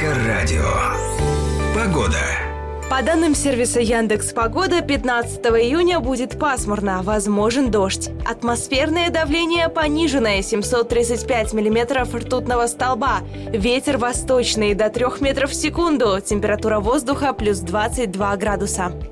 Эльдоррадио. Погода. По данным сервиса Яндекс.Погода, 15 июня будет пасмурно, возможен дождь. Атмосферное давление пониженное, 735 миллиметров ртутного столба. Ветер восточный до 3 метров в секунду. Температура воздуха плюс 22 градуса.